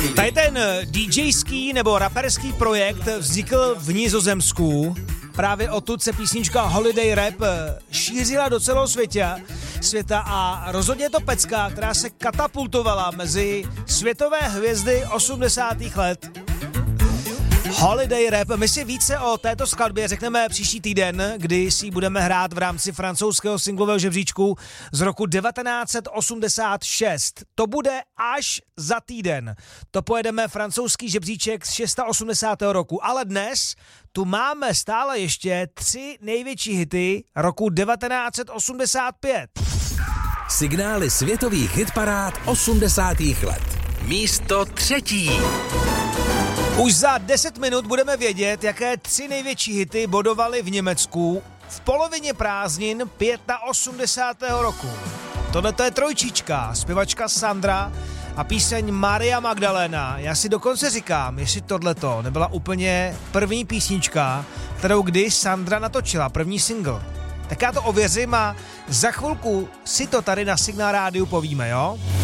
Tady ten DJský nebo raperský projekt vznikl v Nizozemsku. Právě odtud se písnička Holiday Rap šířila do celého světa a rozhodně je to pecka, která se katapultovala mezi světové hvězdy 80. let. Holiday Rap. My si více o této skladbě řekneme příští týden, kdy si ji budeme hrát v rámci francouzského singlového žebříčku z roku 1986. To bude až za týden. To pojedeme francouzský žebříček z 680. roku. Ale dnes tu máme stále ještě 3 největší hity roku 1985. Signály světových hitparád 80. let. Místo 3. Už za 10 minut budeme vědět, jaké 3 největší hity bodovaly v Německu v polovině prázdnin 85. roku. Tohle je trojčička, zpěvačka Sandra a píseň Maria Magdalena. Já si dokonce říkám, jestli tohleto nebyla úplně první písnička, kterou kdy Sandra natočila, první single. Tak já to ověřím a za chvilku si to tady na Signál rádiu povíme, jo?